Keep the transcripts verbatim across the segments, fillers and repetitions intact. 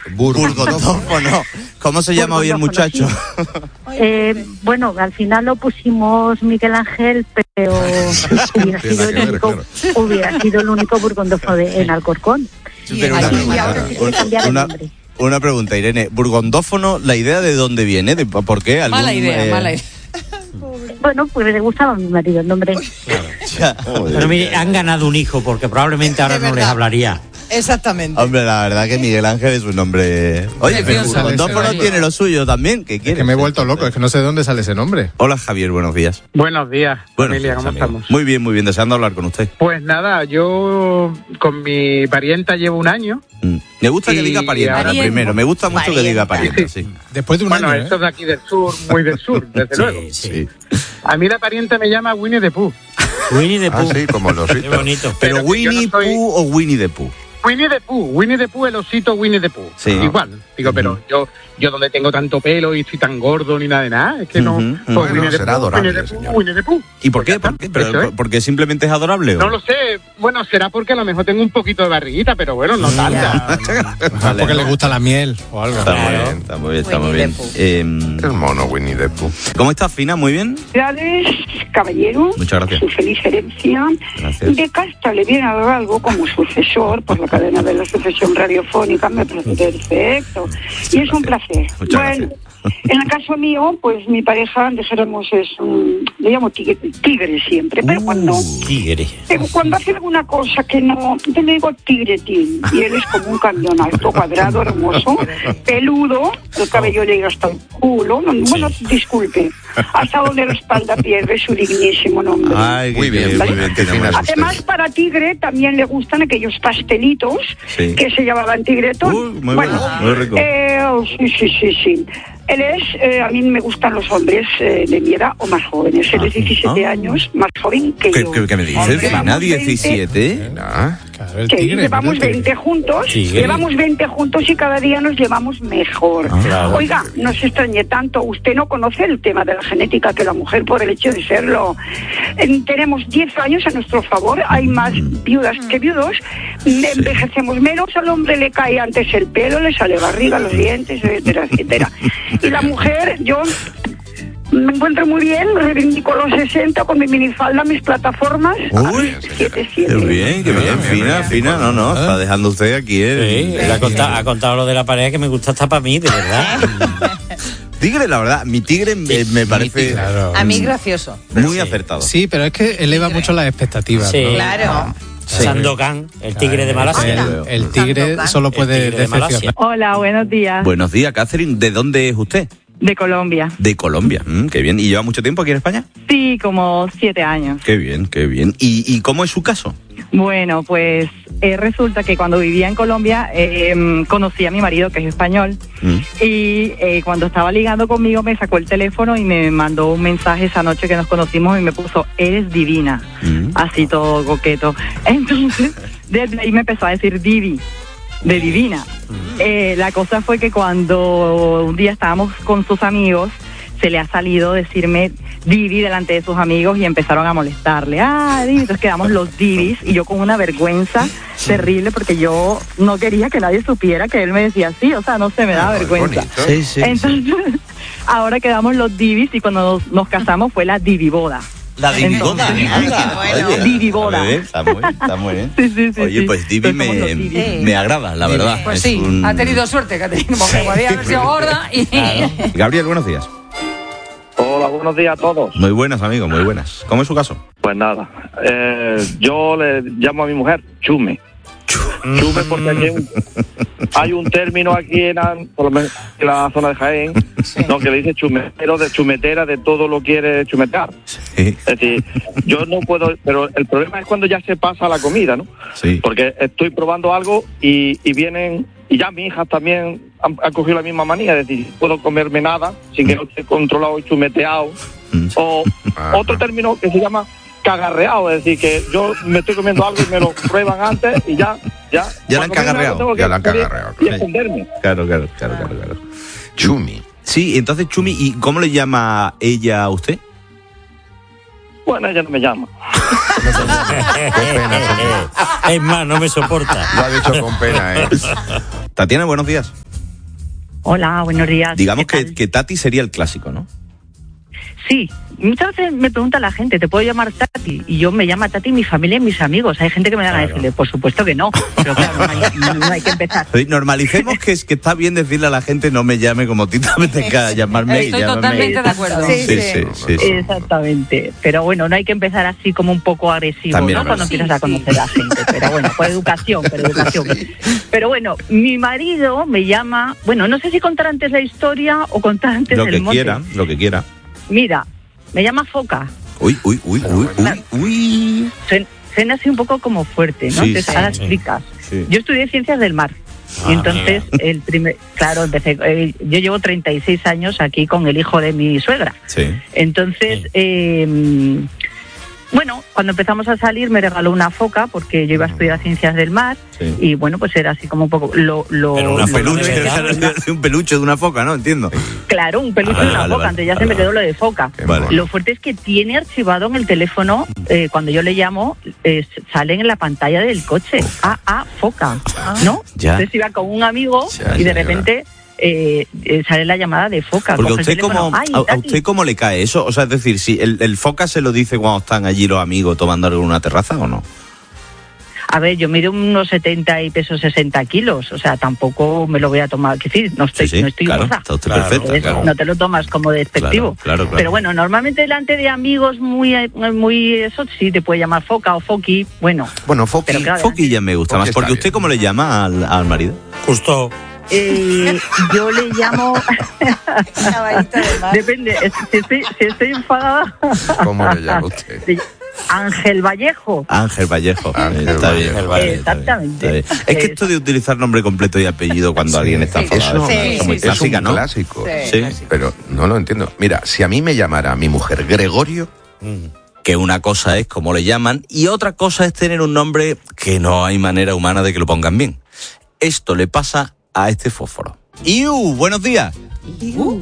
Burgondófono. ¿Cómo se llama hoy el muchacho? Eh, bueno, al final lo pusimos Miguel Ángel, pero hubiera sido el único, hubiera sido el único burgondófono de, en Alcorcón. Pero una, y ahora sí que cambiar el una, nombre. una pregunta, Irene. ¿Burgondófono, la idea de dónde viene? ¿De, ¿Por qué? ¿Algún, Mala idea, eh... mala idea. Bueno, pues le gustaba a mi marido el nombre. Claro. Pero mire, han ganado un hijo porque probablemente ahora no les hablaría. Exactamente. Hombre, la verdad que Miguel Ángel es un nombre... Oye, pero Burgondófono tiene lo suyo también. ¿Qué quieres? Es que me he vuelto loco, es que no sé de dónde sale ese nombre. Hola, Javier, buenos días. Buenos días, Buenos familia, días, ¿cómo amigo. estamos? Muy bien, muy bien, deseando hablar con usted. Pues nada, yo con mi parienta llevo un año. Mm. Me gusta que Y diga parienta ahora- primero, me gusta mucho que diga Parienta. parienta, sí. Después de un Bueno, año, esto ¿eh? de aquí del sur, muy del sur, desde luego. Sí. A mí la parienta me llama Winnie the Pooh. Winnie the Pooh. Ah, sí, como los Qué bonito. Pero, Pero que yo no Winnie soy- Pooh o Winnie the Pooh. Winnie the Pooh, Winnie the Pooh, el osito Winnie the Pooh. Sí. Igual, digo, pero yo yo donde tengo tanto pelo y estoy tan gordo ni nada de nada, es que no... Ujú. pues Bueno, Winnie the será Pooh, adorable, Winnie the Pooh, señor. Winnie the Pooh. ¿Y por qué? Pues ya ¿Por qué? está, Pero, eso es. ¿Porque simplemente es adorable? ¿o? No lo sé, bueno, será porque a lo mejor tengo un poquito de barriguita, pero bueno, no tanta. Vale, porque le gusta la miel o algo. Está muy Claro. bien, está muy bien, está muy Winnie bien. the Pooh. Eh, El mono Winnie the Pooh. ¿Cómo estás, Fina? ¿Muy bien? Felicidades, caballero. Muchas gracias. Su feliz herencia. Gracias. De Casta le viene a dar algo como sucesor por la cadena de la sucesión radiofónica. Me parece perfecto. Y es un placer. Muchas bueno, gracias. en el caso mío, pues mi pareja, dijéramos, es un... Le llamo tigre, tigre siempre, pero cuando... Tigre. Pero cuando hace alguna cosa que no, yo le digo tigretín, y él es como un camión alto, cuadrado, hermoso, peludo, el cabello le llega hasta el culo, no, bueno, disculpe, hasta donde la espalda pierde su dignísimo nombre. Ay, qué Muy bien, bien, muy muy bien, bien. qué tiene fina más- Además, para tigre también le gustan aquellos pastelitos Sí. que se llamaban tigretón. Uy, muy bueno, bueno, muy rico. eh, sí, sí, sí, sí. Él es, eh, a mí me gustan los hombres eh, de mi edad o más jóvenes. Él es diecisiete ah. años, más joven que ¿Qué, yo. qué, qué me dices, Llevamos Fina? veinte ¿diecisiete? Ah, Claro, el Que tigre. llevamos mira el tigre. veinte juntos, Tigre. llevamos veinte juntos y cada día nos llevamos mejor. Ah, claro. Oiga, no se extrañe tanto, usted no conoce el tema de la genética, que la mujer por el hecho de serlo. Eh, tenemos diez años a nuestro favor, hay más viudas que viudos, envejecemos menos, al hombre le cae antes el pelo, le sale barriga, los dientes, etcétera, etcétera. Y la mujer, yo... Me encuentro muy bien, reivindico los sesenta con mi minifalda, mis plataformas. Uy, siete siete. Qué bien, qué bien, Fina, Fina. No, no, está dejando usted aquí, Sí, ¿eh? él ha contado, ha contado lo de la pareja que me gusta hasta para mí, de verdad. Tigre, la verdad, mi tigre me, me parece Claro. A mí gracioso. muy acertado. Sí, pero es que eleva mucho las expectativas. Sí. ¿no? Claro. Sandokan, el tigre de Malasia. El, el tigre Sandokan. solo puede El tigre de Malasia. decepcionar. Hola, buenos días. Buenos días, Catherine. ¿De dónde es usted? De Colombia. De Colombia. Mm, qué bien. ¿Y lleva mucho tiempo aquí en España? Sí, como siete años. Qué bien, qué bien. ¿Y, y cómo es su caso? Bueno, pues eh, resulta que cuando vivía en Colombia eh, em, conocí a mi marido, que es español, Mm. y eh, cuando estaba ligando conmigo me sacó el teléfono y me mandó un mensaje esa noche que nos conocimos y me puso, eres divina, Mm. así todo coqueto. Entonces, desde ahí me empezó a decir Divi, de divina. Eh, la cosa fue que cuando un día estábamos con sus amigos, se le ha salido decirme Divi delante de sus amigos y empezaron a molestarle. Ah, Divi. Entonces quedamos los Divis y yo con una vergüenza terrible porque yo no quería que nadie supiera que él me decía así, o sea, no se me daba ah, vergüenza. bonito. Sí, sí. Entonces, ahora quedamos los Divis y cuando nos, nos casamos fue la Diviboda. La Diviboda. Entonces, anda. bueno. Oye, Diviboda. a ver, Está muy bien, está muy bien. Sí, sí, sí, Oye, sí. pues Divi Entonces, somos me, los Divis. Sí. me agrada, la verdad. Pues Es sí, un- ha tenido suerte, Catherine, porque podía haber sido gorda y... Gabriel, buenos días. Hola, buenos días a todos. Muy buenas, amigo, muy buenas. ¿Cómo es su caso? Pues nada, eh, yo le llamo a mi mujer Chume. Chume porque aquí hay un, hay un término aquí en, An- por lo menos en la zona de Jaén, no, que le dice chumetero, de chumetera, de todo lo quiere chumetear. Sí, Es decir, yo no puedo, pero el problema es cuando ya se pasa la comida, ¿no? sí. Porque estoy probando algo y, y vienen, y ya mis hijas también han, han cogido la misma manía, es decir, puedo comerme nada sin que no esté controlado y chumeteado. Mm. O Ajá. otro término que se llama cagarreado, es decir, que yo me estoy comiendo algo y me lo prueban antes y ya, ya. Ya la han cuando me cagarreado, tengo que ya la han salir cagarreado, Y claro. esconderme. Claro, claro, claro, claro, claro. Chumi. Sí, entonces, Chumi, ¿y cómo le llama ella a usted? Bueno, ella no me llama. Es más, no me soporta. Lo ha dicho con pena, ¿eh? Tatiana, buenos días. Hola, buenos días. Digamos que, que Tati sería el clásico, ¿no? Sí, muchas veces me pregunta la gente, ¿te puedo llamar Tati? Y yo me llamo Tati, mi familia y mis amigos. Hay gente que me da a decirle, por supuesto que no, pero claro, no hay, no, no hay que empezar. Normalicemos que es que está bien decirle a la gente no me llame como Tita, me tenga que llamarme. Estoy llámame. totalmente de acuerdo. Sí, Sí, sí, sí, sí. Exactamente. Pero bueno, no hay que empezar así como un poco agresivo, También ¿no? es Cuando verdad. empiezas a conocer a la gente. Pero bueno, por educación, por educación. Pero bueno, mi marido me llama, bueno, no sé si contar antes la historia o contar antes Lo el que monte. quiera, lo que quiera. Mira, me llama Foca. Uy, uy, uy, uy, uy, uy. Suen- Suena así un poco como fuerte, ¿no? Sí, Entonces, sí, ahora sí. explicas. Sí. Yo estudié Ciencias del Mar. Ah, Y entonces, el primer, claro, empecé, eh, yo llevo treinta y seis años aquí con el hijo de mi suegra. Sí. Entonces, Sí. eh, bueno, cuando empezamos a salir me regaló una foca porque yo iba a estudiar Ciencias del Mar Sí. y bueno, pues era así como un poco lo... lo Pero una lo- Peluche, lo- un peluche de una foca, ¿no? Entiendo. Claro, un peluche Ah, de una vale, foca, vale, antes ya vale, se me vale. quedó lo de foca. Vale. Lo fuerte es que tiene archivado en el teléfono, eh, cuando yo le llamo, eh, salen en la pantalla del coche, A A Foca, ¿no? Ya. Entonces iba con un amigo Ya, y de ya, repente eh, eh, sale la llamada de Foca. Porque a coge el usted, teléfono, cómo, "Ay, a, a Tati". usted cómo le cae eso, o sea, es decir, si el, el foca se lo dice cuando están allí los amigos tomando algo en una terraza o no. A ver, yo mido unos setenta y peso sesenta kilos, o sea, tampoco me lo voy a tomar, que decir, no estoy, Sí, sí, no estoy claro, gorda. está usted Claro, perfecta, Entonces, claro. no te lo tomas como despectivo. Claro, claro, claro. Pero bueno, normalmente delante de amigos muy, muy eso, sí te puede llamar Foca o Foqui, bueno. Bueno, Foqui. Pero claro, Foquilla me gusta Foqui más, está porque usted bien. cómo le llama al, al marido. Justo. Eh, yo le llamo, Caballito de mar. depende, es- si estoy, si estoy enfadada, ¿Cómo le llama usted? Sí, Ángel Vallejo. Ángel Vallejo. Ángel está bien, Vallejo. está bien, está bien, Exactamente. está bien. Es que esto de utilizar nombre completo y apellido cuando alguien está Sí, enfadado eso es una sí, cosa muy sí, sí. clásica, es un ¿no? clásico. Sí. Pero no lo entiendo. Mira, si a mí me llamara mi mujer Gregorio, Que una cosa es cómo le llaman y otra cosa es tener un nombre que no hay manera humana de que lo pongan bien. Esto le pasa a este fósforo. ¡Iu! ¡Buenos días! ¿Iu?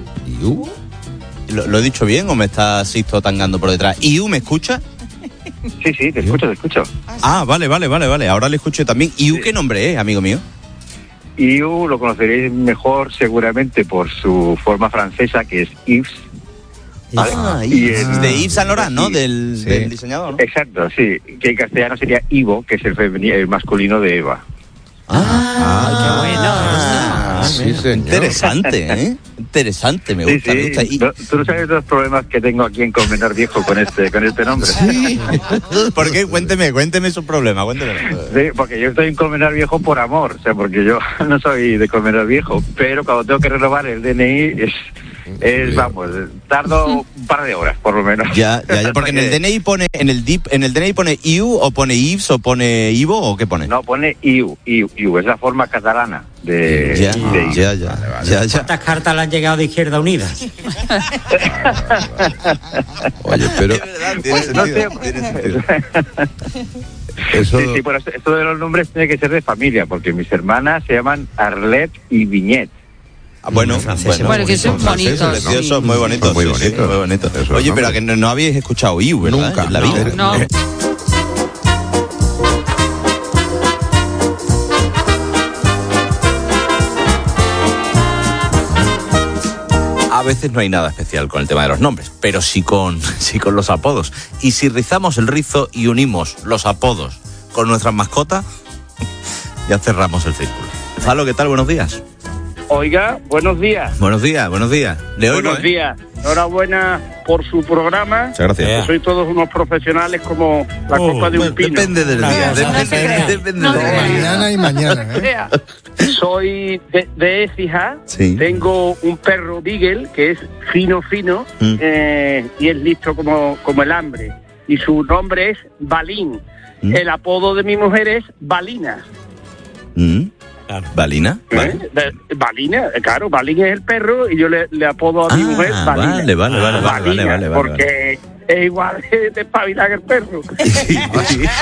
¿Lo, lo he dicho bien o me está Sisto tangando por detrás? ¿Iu me escucha? Sí, sí, te escucho, te escucho. Ah, vale, vale, vale, vale. Ahora le escucho también. ¿Iu qué nombre es, amigo mío? Iu lo conoceréis mejor seguramente por su forma francesa, que es Yves. ¿vale? Ah, Y Yves. en- de Yves Saint Laurent, ¿no? Sí. Del, Sí. del diseñador, ¿no? Exacto, sí. Que en castellano sería Ivo, que es el, femeni- el masculino de Eva. Ah, qué bueno. Ah, Sí, señor. Interesante, ¿eh? Interesante, me Sí, gusta, me gusta. sí. Y- No, tú no sabes los problemas que tengo aquí en Comenar Viejo con este, con este nombre. Sí. ¿Por qué? Cuénteme, cuénteme su problema, cuénteme. porque yo estoy en Comenar Viejo por amor, o sea, porque yo no soy de Comenar Viejo, pero cuando tengo que renovar el D N I es, es vamos, tardo un par de horas, por lo menos. Ya, ya, ya, porque en el D N I pone, en el D I P, en el D N I pone Iu, o pone Yves, o pone Ivo, o qué pone. No, pone Iu, Iu, Iu, es la forma catalana de, Ya, de Iu. ya, ya, ya, ya. ¿Cuántas cartas le han llegado de Izquierda Unida? Oye, pero Pues no sé, eso... Sí, sí, bueno, esto- esto de los nombres tiene que ser de familia, porque mis hermanas se llaman Arlette y Viñet. Ah, bueno, franceses. Bueno, que son franceses, bonitos. ¿no? preciosos, muy bonitos. Son muy sí, sí, bonitos. muy bonitos. Esos Oye, pero nombres. que no, no habéis escuchado Iu, ¿verdad? Nunca, En la no. vida. No. A veces no hay nada especial con el tema de los nombres, pero sí con, sí con los apodos. Y si rizamos el rizo y unimos los apodos con nuestras mascotas, ya cerramos el círculo. Gonzalo, ¿qué tal? Buenos días. Oiga, buenos días. Buenos días, buenos días. Le oigo, Buenos ¿eh? días. Enhorabuena por su programa. Muchas gracias. Yeah. Sois todos unos profesionales como la Oh, copa de un Bueno, pino. depende del día. No, Depende, no se crea. depende No del se día. crea. Mañana y mañana, ¿eh? Soy de, de Écija. Sí. Tengo un perro Beagle que es fino, fino Mm. eh, y es listo como, como el hambre. Y su nombre es Balín. Mm. El apodo de mi mujer es Balina. Mm. Claro. ¿Balina? Vale. ¿Eh? De- Balina, eh, claro, Balín es el perro y yo le, le apodo a mi Ah, mujer Balina. vale, vale, vale, vale, Balina, vale, vale, porque es igual de, de espabilado que el perro.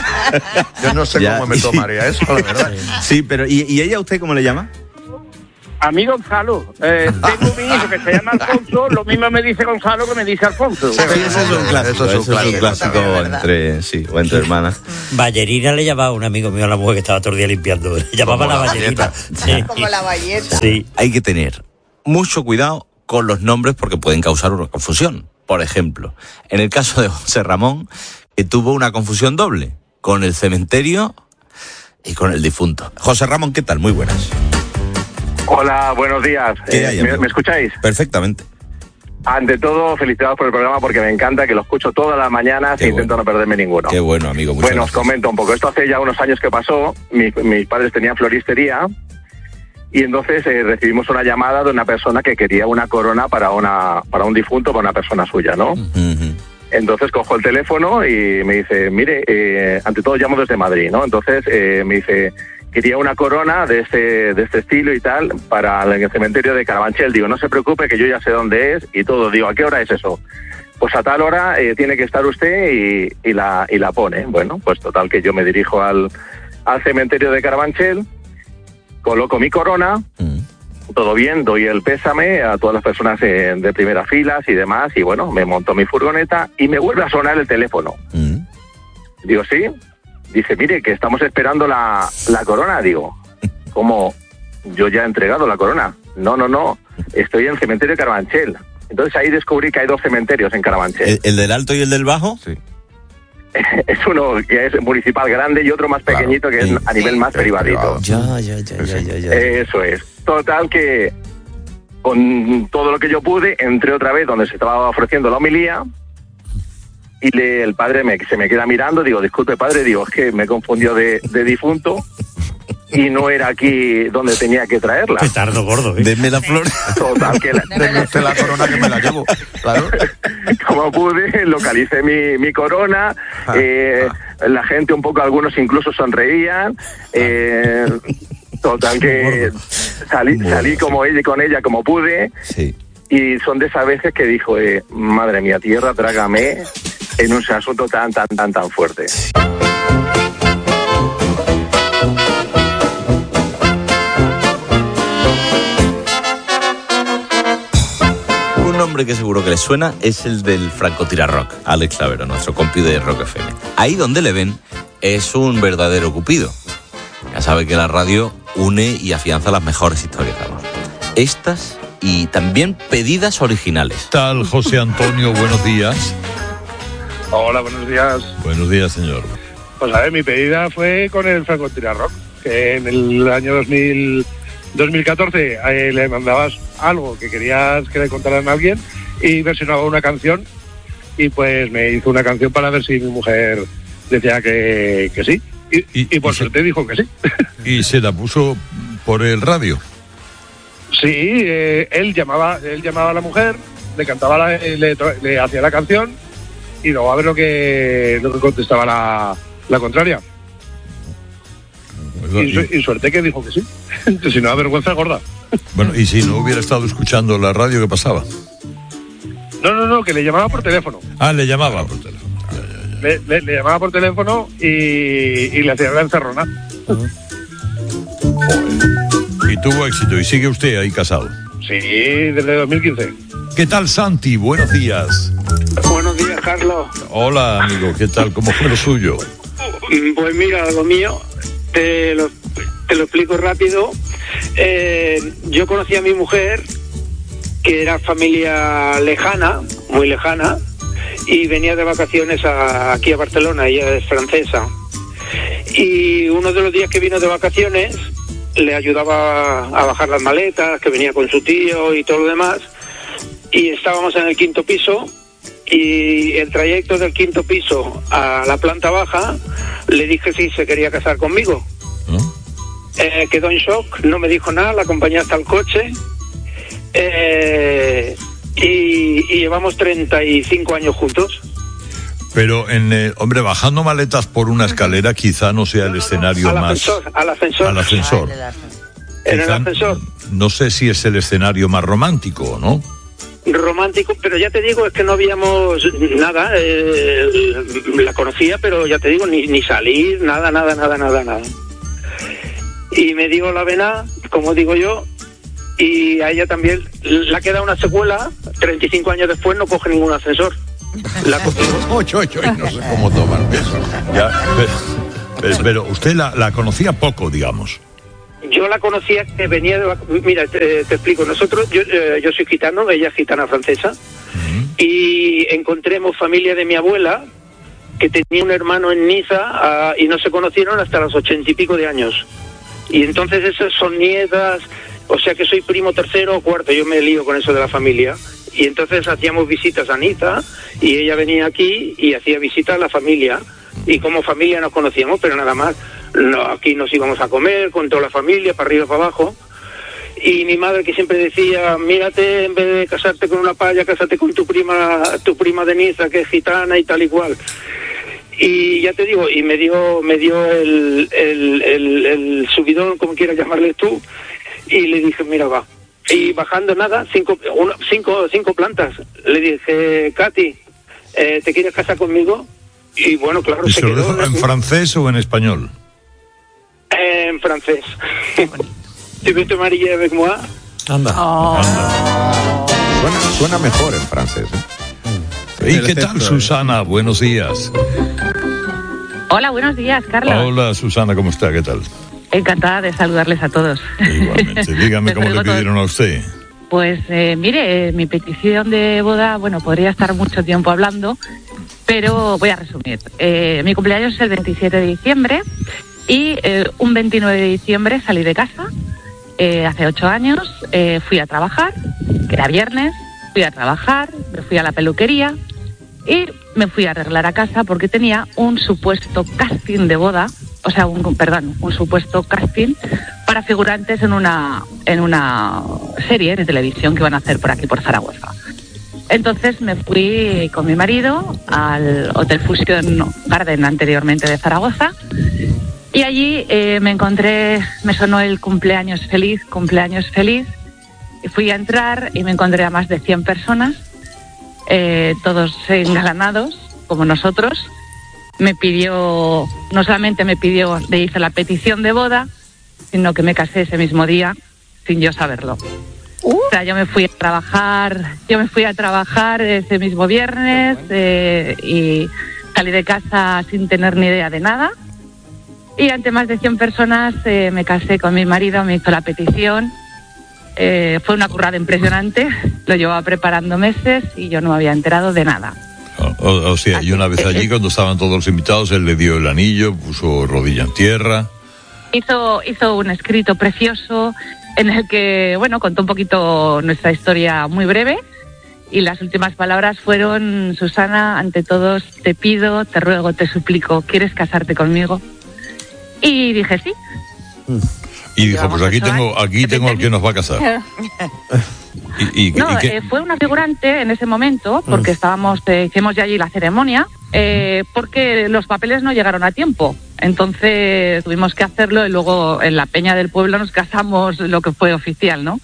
Yo no sé Ya. cómo me tomaría eso, la verdad. Sí, pero ¿y, y ella a usted cómo le llama? A mí Gonzalo, eh, tengo mi hijo que se llama Alfonso, lo mismo me dice Gonzalo que me dice Alfonso. Sí, eso es un clásico, Eso es un eso es un clásico, clásico entre, sí, o entre hermanas. Ballerina le llamaba a un amigo mío a la mujer que estaba todo el día limpiando. Le llamaba Como la la ballerina. bayeta. Sí. Como la bayeta. Sí. Hay que tener mucho cuidado con los nombres porque pueden causar una confusión. Por ejemplo, en el caso de José Ramón, que tuvo una confusión doble con el cementerio y con el difunto. José Ramón, ¿qué tal? Muy buenas. Hola, buenos días. ¿Qué hay, Eh, ¿me, amigo? ¿Me escucháis? Perfectamente. Ante todo, felicidades por el programa porque me encanta, que lo escucho todas las mañanas Qué e bueno. intento no perderme ninguno. Qué bueno, amigo. Muchas Bueno, os gracias. comento un poco. Esto hace ya unos años que pasó. Mi- mis padres tenían floristería y entonces eh, recibimos una llamada de una persona que quería una corona para una para un difunto, para una persona suya, ¿no? Ujú. Entonces cojo el teléfono y me dice, mire, eh, ante todo llamo desde Madrid, ¿no? Entonces eh, me dice, quería una corona de este de este estilo y tal para el cementerio de Carabanchel. Digo, no se preocupe que yo ya sé dónde es y todo. Digo, ¿a qué hora es eso? Pues a tal hora eh, tiene que estar usted y, y la y la pone. Bueno, pues total que yo me dirijo al, al cementerio de Carabanchel, coloco mi corona, Mm. todo bien, doy el pésame a todas las personas eh, de primera filas y demás, y bueno, me monto mi furgoneta y me vuelve a sonar el teléfono. Mm. Digo, sí. Dice, mire, que estamos esperando la, la corona. Digo, ¿cómo? Yo ya he entregado la corona. No, no, no, estoy en el cementerio de Carabanchel. Entonces ahí descubrí que hay dos cementerios en Carabanchel. ¿El, el del alto y el del bajo? Sí. Es uno que es municipal grande y otro más Claro. pequeñito que Sí. es a nivel más Sí, privadito. privado. Ya, ya, ya, ya, ya, ya. Eso es. Total que con todo lo que yo pude, entré otra vez donde se estaba ofreciendo la homilía y le, el padre me, se me queda mirando, digo, disculpe padre, digo, es que me confundió de, de difunto y no era aquí donde tenía que traerla. Petardo gordo, ¿eh? Denme la flor. Total que la- Denme usted la corona que me la llevo. Claro. como pude, localicé mi, mi corona, eh, la gente un poco, algunos incluso sonreían, eh, total que salí, salí como ella con ella como pude, Sí. y son de esas veces que dijo, eh, madre mía, tierra, trágame, en un asunto tan, tan, tan, tan fuerte. Un nombre que seguro que les suena es el del francotirarrock, Alex Clavero, nuestro compi de Rock F M. Ahí donde le ven es un verdadero cupido. Ya sabe que la radio une y afianza las mejores historias de amor. Estas y también pedidas originales. Tal José Antonio, buenos días. Hola, buenos días. Buenos días, señor. Pues a ver, mi pedida fue con el francotirarrock, que en el año dos mil, dos mil catorce eh, le mandabas algo que querías que le contaran a alguien y versionaba una canción, y pues me hizo una canción para ver si mi mujer decía que, que sí. Y, Y- y por y se- suerte dijo que sí. Y se la puso por el radio. Sí, eh, él llamaba él llamaba a la mujer, le cantaba, la- eh, le, tra- le hacía la canción y luego a ver lo que, lo que contestaba la, la contraria. Y, su- y suerte que dijo que sí. Si no, vergüenza gorda. Bueno, y si no hubiera estado escuchando la radio, ¿qué pasaba? No, no, no, que le llamaba por teléfono. Ah, le llamaba por teléfono. Le, le- le llamaba por teléfono y, y le hacía la encerrona. Y tuvo éxito. Y sigue usted ahí casado. Sí, desde dos mil quince. ¿Qué tal, Santi? Buenos días. Buenos días, Carlos. Hola, amigo. ¿Qué tal? ¿Cómo fue lo suyo? Pues mira, lo mío, te lo, te lo explico rápido. Eh, yo conocí a mi mujer, que era familia lejana, muy lejana, y venía de vacaciones a- aquí a Barcelona, ella es francesa. Y uno de los días que vino de vacaciones, le ayudaba a bajar las maletas, que venía con su tío y todo lo demás, y estábamos en el quinto piso, y el trayecto del quinto piso a la planta baja, le dije si se quería casar conmigo. Eh, quedó en shock, no me dijo nada, la acompañé hasta el coche, eh, y, y llevamos treinta y cinco años juntos. Pero, en eh, hombre, bajando maletas por una escalera quizá no sea el escenario Al más... ascensor, al ascensor. Al ascensor. En el Quizá, ascensor. no sé si es el escenario más romántico, ¿no? Romántico, pero ya te digo, es que no habíamos nada, eh, la conocía, pero ya te digo, ni, ni salir, nada, nada, nada, nada, nada. Y me dio la vena, como digo yo, y a ella también le ha quedado una secuela, treinta y cinco años después no coge ningún ascensor. La ocho, ocho, no sé cómo tomar eso. Ya, pero, pero, pero usted la, la conocía poco, digamos. Yo la conocía que venía de... Mira, te, te explico. Nosotros, yo, eh, yo soy gitano, ella es gitana francesa, uh-huh. y encontremos familia de mi abuela que tenía un hermano en Niza uh, y no se conocieron hasta los ochenta y pico de años. Y entonces esas son nietas, o sea que soy primo tercero o cuarto, yo me lío con eso de la familia. Y entonces hacíamos visitas a Niza y ella venía aquí y hacía visitas a la familia. Y como familia nos conocíamos, pero nada más. No, aquí nos íbamos a comer con toda la familia, para arriba, para abajo. Y mi madre, que siempre decía, mírate, en vez de casarte con una paya, cásate con tu prima, tu prima de Niza, que es gitana y tal y cual. Y ya te digo, y me dio me dio el, el, el, el subidón, como quieras llamarle tú, y le dije, mira, va. Y bajando nada, cinco, uno, cinco, cinco plantas, le dije, Katy, eh, ¿te quieres casar conmigo? Y bueno, claro, ¿Y se se lo quedó dijo en francés o en español? En francés. ¿Tu veux te marier avec moi? Anda. Oh. Anda. Suena, suena mejor en francés, ¿eh? ¿Y qué tal, Susana? Buenos días. Hola, buenos días, Carlos. Hola, Susana, ¿cómo está? ¿Qué tal? Encantada de saludarles a todos. Igualmente. Dígame cómo le pidieron a usted. Pues eh, mire, eh, mi petición de boda, bueno, podría estar mucho tiempo hablando, pero voy a resumir. Eh, mi cumpleaños es el veintisiete de diciembre y eh, un veintinueve de diciembre salí de casa. Eh, hace ocho años eh, fui a trabajar, que era viernes, fui a trabajar, me fui a la peluquería y me fui a arreglar a casa porque tenía un supuesto casting de boda, o sea, un, perdón, un supuesto casting para figurantes en una en una serie de televisión que van a hacer por aquí, por Zaragoza. Entonces me fui con mi marido al Hotel Fusion Garden anteriormente de Zaragoza y allí eh, me encontré, me sonó el cumpleaños feliz, cumpleaños feliz, y fui a entrar y me encontré a más de cien personas, eh, todos engalanados como nosotros. Me pidió, no solamente me pidió, le hice la petición de boda, sino que me casé ese mismo día sin yo saberlo. Uh. O sea, yo me fui a trabajar, yo me fui a trabajar ese mismo viernes eh, y salí de casa sin tener ni idea de nada. Y ante más de cien personas eh, me casé con mi marido, me hizo la petición. Eh, fue una currada impresionante, lo llevaba preparando meses y yo no me había enterado de nada. O, o sea, y una vez allí, cuando estaban todos los invitados, él le dio el anillo, puso rodilla en tierra. Hizo, hizo un escrito precioso en el que, bueno, contó un poquito nuestra historia muy breve y las últimas palabras fueron: Susana, ante todos te pido, te ruego, te suplico, ¿quieres casarte conmigo? Y dije sí. Y dijo, pues aquí tengo, aquí tengo al que nos va a casar. ¿Y, y, no, y eh, fue una figurante en ese momento, porque estábamos, eh, hicimos ya allí la ceremonia, eh, porque los papeles no llegaron a tiempo. Entonces tuvimos que hacerlo y luego en la peña del pueblo nos casamos, lo que fue oficial, ¿no?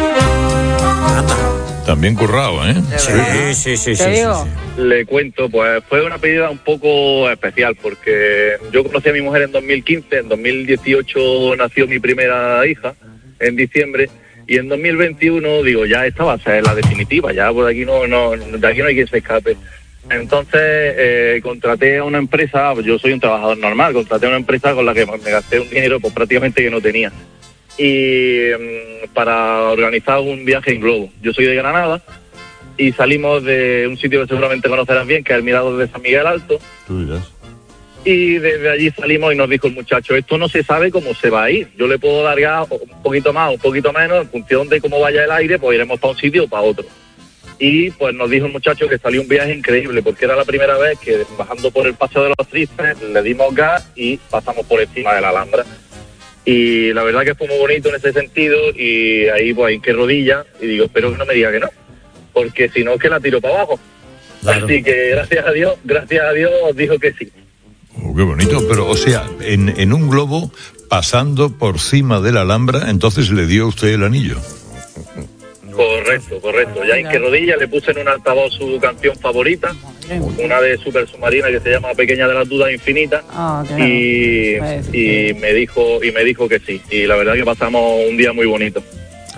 También currado, ¿eh? Sí, sí, sí, sí, sí, sí. Le cuento, pues fue una pedida un poco especial, porque yo conocí a mi mujer en dos mil quince, en dos mil dieciocho nació mi primera hija, en diciembre, y en dos mil veintiuno, digo, ya esta va a ser la definitiva, ya por aquí no, no, de aquí no hay quien se escape. Entonces eh, contraté a una empresa, yo soy un trabajador normal, contraté a una empresa con la que me gasté un dinero pues prácticamente que no tenía. Y um, para organizar un viaje en globo. Yo soy de Granada y salimos de un sitio que seguramente conocerás bien, que es el Mirador de San Miguel Alto. Y desde allí salimos y nos dijo el muchacho, esto no se sabe cómo se va a ir. Yo le puedo dar gas un poquito más, un poquito menos, en función de cómo vaya el aire, pues iremos para un sitio o para otro. Y pues nos dijo el muchacho que salió un viaje increíble, porque era la primera vez que bajando por el Paseo de los Tristes le dimos gas y pasamos por encima de la Alhambra. Y la verdad que fue muy bonito en ese sentido, y ahí pues hay que rodilla, y digo, espero que no me diga que no, porque si no es que la tiro para abajo. Claro. Así que gracias a Dios, gracias a Dios dijo que sí. Oh, qué bonito, pero o sea, en, en un globo pasando por cima de la Alhambra, entonces le dio usted el anillo. Correcto, correcto. Ya en que rodilla le puse en un altavoz su canción favorita, una de Super Submarina que se llama Pequeña de las Dudas Infinitas, oh, y, y me dijo y me dijo que sí. Y la verdad que pasamos un día muy bonito.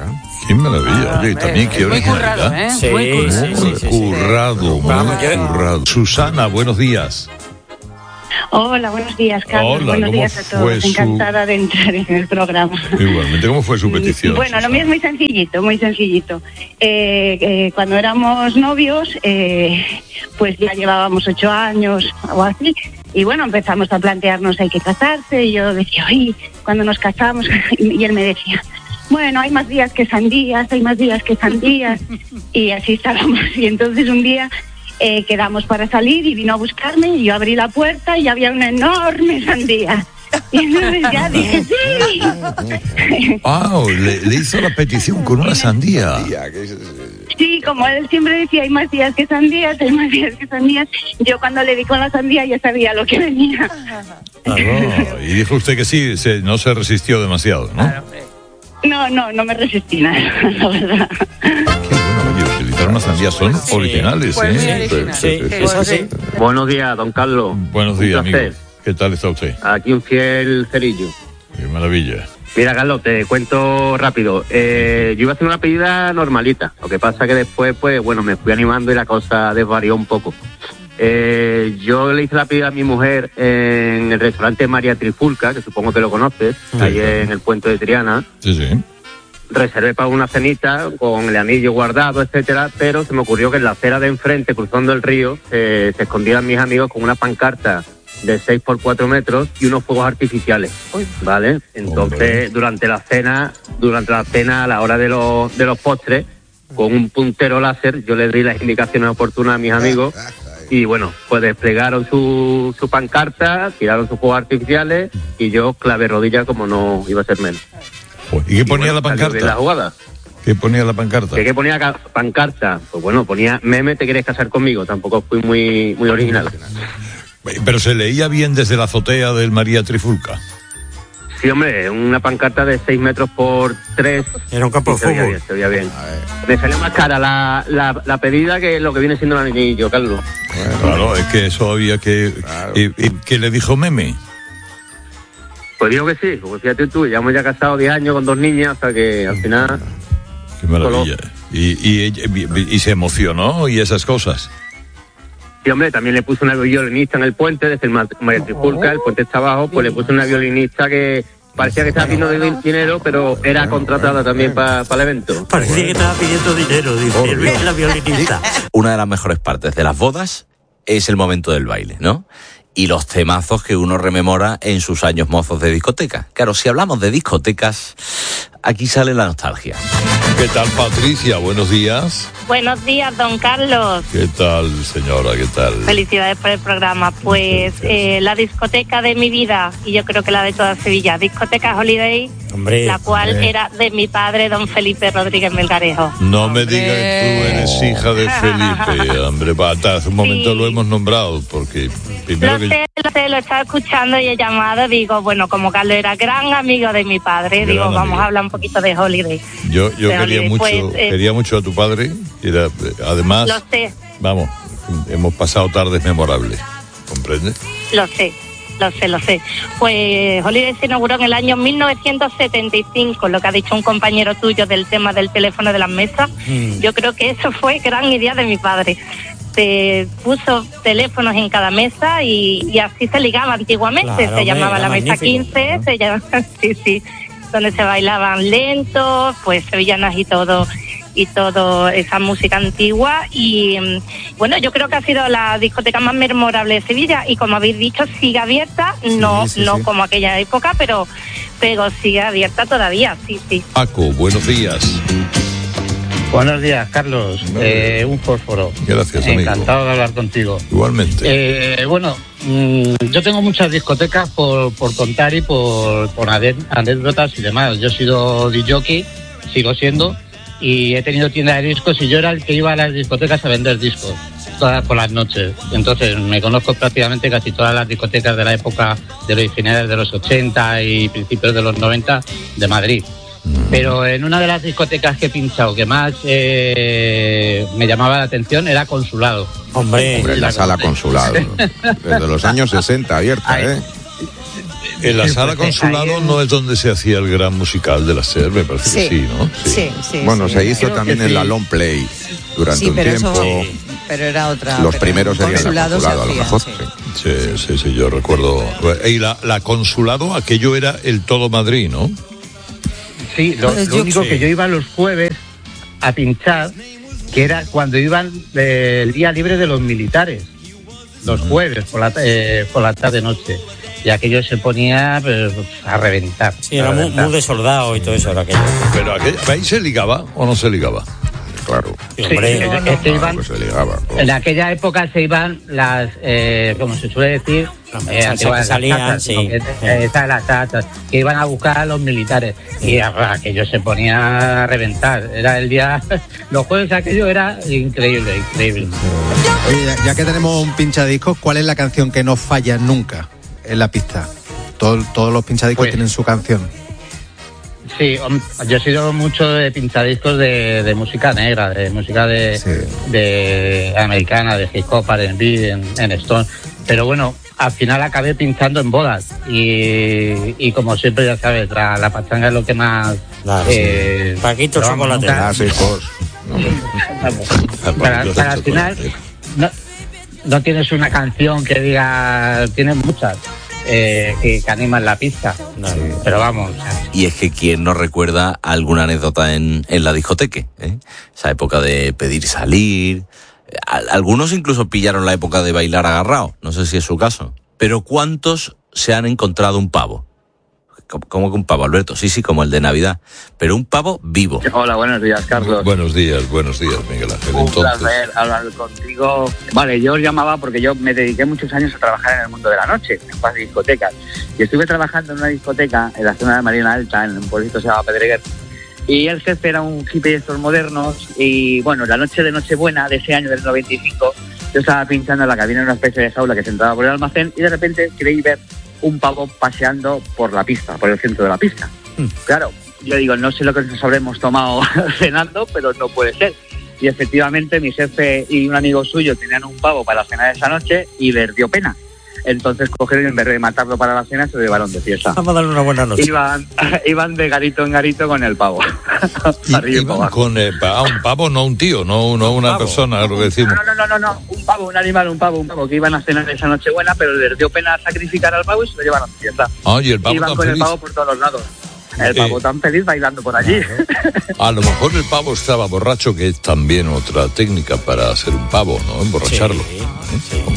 Qué maravilla. Oye, y también qué Muy currado, originalidad. ¿eh? Sí, Muy currado. sí, sí, Muy sí, sí. currado, muy Vamos, yo- currado. Susana, buenos días. Hola, buenos días, Carlos. Hola, buenos ¿cómo días a fue todos. su- Encantada de entrar en el programa. Igualmente, ¿cómo fue su petición? Bueno, lo mío es muy sencillito, muy sencillito. Eh, eh, cuando éramos novios, eh, pues ya llevábamos ocho años o así, y bueno, empezamos a plantearnos hay que casarse, y yo decía, oye, cuando nos casamos, y él me decía, bueno, hay más días que sandías, hay más días que sandías, y así estábamos. Y entonces un día eh, quedamos para salir y vino a buscarme, y yo abrí la puerta y había una enorme sandía. Y entonces ya dije, sí. Ah, le, le hizo la petición con una sandía. Sí, como él siempre decía, hay más días que sandías, hay más días que sandías. Yo cuando le di con la sandía ya sabía lo que venía. Claro, y dijo usted que sí, se- no se resistió demasiado, ¿no? No, no, no me resistí nada, la verdad. Oye, utilizar una sandía son originales, Pues muy ¿eh? original. Sí, sí, sí, Eso sí. sí. Buenos días, don Carlos. Buenos Un días, amigo. placer. ¿Qué tal está usted? Aquí un fiel cerillo. Qué maravilla. Mira, Carlos, te cuento rápido. Eh, yo iba a hacer una pedida normalita. Lo que pasa que después, pues, bueno, me fui animando y la cosa desvarió un poco. Eh, yo le hice la pedida a mi mujer en el restaurante María Trifulca, que supongo que lo conoces, Sí. ahí en el puente de Triana. Sí, sí. Reservé para una cenita con el anillo guardado, etcétera, pero se me ocurrió que en la acera de enfrente, cruzando el río, eh, se escondieran mis amigos con una pancarta de seis por cuatro metros y unos fuegos artificiales, ¿vale? Entonces, durante la cena, durante la cena, a la hora de los, de los postres, con un puntero láser, yo les di las indicaciones oportunas a mis amigos y, bueno, pues desplegaron su, su pancarta, tiraron sus fuegos artificiales y yo clavé rodilla como no iba a ser menos. ¿Y qué ponía bueno, la salió bien la pancarta? jugada. ¿Qué ponía la pancarta? ¿Qué, qué ponía ca- pancarta? Pues bueno, ponía meme, ¿te quieres casar conmigo? Tampoco fui muy, muy original. Pero se leía bien desde la azotea del María Trifulca. Sí, hombre, una pancarta de seis metros por tres. Era un campo de se veía fútbol. bien, se veía bien. Me salió más cara la, la, la pedida que lo que viene siendo el anillo, Carlos. Claro, es que eso había que... ¿Y, y qué le dijo Meme? Pues digo que sí, porque fíjate tú, llevamos ya casados diez años con dos niñas, o sea que al final... Qué maravilla. Y, y, ella- y- y se emocionó y esas cosas. Sí, hombre, también le puse una violinista en el puente, desde el Ma- María Trifulca, el puente está abajo, pues le puse una violinista que parecía que estaba pidiendo di- dinero, pero era contratada también para el evento. Parecía que estaba pidiendo dinero, dice el- la violinista. Una de las mejores partes de las bodas es el momento del baile, ¿no? Y los temazos que uno rememora en sus años mozos de discoteca. Claro, si hablamos de discotecas, aquí sale la nostalgia. ¿Qué tal, Patricia? Buenos días. Buenos días, don Carlos. ¿Qué tal, señora? ¿Qué tal? Felicidades por el programa. Pues eh, la discoteca de mi vida, y yo creo que la de toda Sevilla, discoteca Holiday, Hombre, la cual hombre. era de mi padre, don Felipe Rodríguez Melgarejo. No me digas que tú eres hija de Felipe, hombre. pa- hasta hace un momento lo hemos nombrado, porque primero Lo que... sé, lo sé, lo estaba escuchando y he llamado, digo, bueno, como Carlos era gran amigo de mi padre, Gran digo, vamos amigo. a hablar un poquito de Holiday. Yo, yo de quería Holiday, mucho, pues, eh, quería mucho a tu padre. Era, eh, además, Lo sé, vamos, hemos pasado tardes memorables, ¿comprendes? lo sé. Lo sé, lo sé. Pues Holiday se inauguró en el año mil novecientos setenta y cinco, lo que ha dicho un compañero tuyo del tema del teléfono de las mesas. Mm. Yo creo que eso fue gran idea de mi padre. Se puso teléfonos en cada mesa y, y así se ligaba antiguamente. Claro, se llamaba hombre, la era mesa magnífico, quince, se llamaba, sí, sí, donde se bailaban lentos, pues sevillanas y todo, y todo esa música antigua. Y mm, bueno, yo creo que ha sido la discoteca más memorable de Sevilla y, como habéis dicho, sigue abierta, no, sí, no sí. como aquella época, pero, pero sigue abierta todavía, sí, sí. Paco, buenos días. Buenos días, Carlos. Eh, un fósforo. Gracias, amigo. Encantado de hablar contigo. Igualmente. Eh, bueno, mm, yo tengo muchas discotecas por, por contar y por, por ane- anécdotas y demás. Yo he sido D J, sigo siendo, y he tenido tienda de discos y yo era el que iba a las discotecas a vender discos todas por las noches. Entonces me conozco prácticamente casi todas las discotecas de la época de los finales de los ochenta y principios de los noventa de Madrid. Pero en una de las discotecas que he pinchado que más eh, me llamaba la atención era Consulado. Hombre, la sala Consulado. Desde los años sesenta abierta, ¿eh? En la sala consulado no es donde se hacía el gran musical de la SER, me parece Sí. que sí, ¿no? Sí, sí, Bueno, sí. se hizo Creo también que en sí. la Long Play durante Sí, un pero tiempo. eso- pero era otra. Los pero primeros en serían el consulado se consulado, a lo hacía, mejor. sí. Sí, sí, sí, yo recuerdo. Y la, la consulado, aquello era el todo Madrid, ¿no? Sí, lo, Pues lo yo- único sí. que yo iba los jueves a pinchar, que era cuando iban eh, el día libre de los militares, los jueves por la, eh, por la tarde-noche. Y aquello se ponía pues, a reventar. Sí, era a muy, reventar. muy de soldado y todo eso era aquello. Pero aquello, ¿ahí se ligaba o no se ligaba? Claro. Sí, hombre. Sí, No, es- no. es que iban- Pues se ligaba. en aquella época se iban las, eh, como se suele decir, Las eh, muchachas antiguas, que las salían, tazas, sí. ¿no? Que- eh, esas las tazas, que iban a buscar a los militares. Y ah, aquello se ponía a reventar. Era el día, los jueves aquello era increíble, increíble. Oye, ya, ya que tenemos un pinchadiscos, ¿cuál es la canción que no falla nunca en la pista? Todo- todos los pinchadiscos Pues- tienen su canción. Sí, hom- yo he sido mucho de pinchadiscos de, de música negra, de música de, de americana, de hip hop, R and B, en, en Stone. Pero bueno, al final acabé pinchando en bodas. Y, y como siempre, ya sabes, la, la pachanga es lo que más. eh, Paquito pero vamos, Chocolate. nunca- Clásicos. para, para al final, no, no tienes una canción que diga. Tienes muchas eh, que, que animan la pista. Pero vamos. Y es que quien no recuerda alguna anécdota en, en la discoteca, ¿eh? Esa época de pedir salir. A- Algunos incluso pillaron la época de bailar agarrado, no sé si es su caso. Pero ¿cuántos se han encontrado un pavo? ¿Cómo- ¿Cómo que un pavo, Alberto? Sí, sí, como el de Navidad. Pero un pavo vivo. Hola, buenos días, Carlos. Buenos días, buenos días, Miguel Ángel. Un Entonces, placer hablar contigo. Vale, yo os llamaba porque yo me dediqué muchos años a trabajar en el mundo de la noche, en varias discotecas. Y estuve trabajando en una discoteca en la zona de Marina Alta, en un pueblito que se llama Pedreguer. Y el jefe era un hippie de estos modernos. Y bueno, la noche de Nochebuena de ese año del noventa y cinco, yo estaba pinchando en la cabina en una especie de jaula que se entraba por el almacén y de repente creí ver un pavo paseando por la pista, por el centro de la pista. Claro, yo digo, no sé lo que nos habremos tomado cenando, pero no puede ser. Y efectivamente mi jefe y un amigo suyo tenían un pavo para cenar esa noche y les dio pena. Entonces cogieron y en vez de matarlo para la cena se lo llevaron de fiesta. Vamos a darle una buena noche. Iban, iban de garito en garito con el pavo. Arriba y para abajo. con eh, pa- ah, un pavo, no un tío, no, no una persona, lo que decimos. No, no, no, no, no, un pavo, un animal, un pavo, un pavo, que iban a cenar esa noche buena, pero les dio pena sacrificar al pavo y se lo llevaron de fiesta. Ah, y el pavo Iban tan con el feliz. pavo por todos los lados. El Eh, pavo tan feliz bailando por allí. A lo mejor el pavo estaba borracho, que es también otra técnica para hacer un pavo, ¿no? Emborracharlo. ¿eh?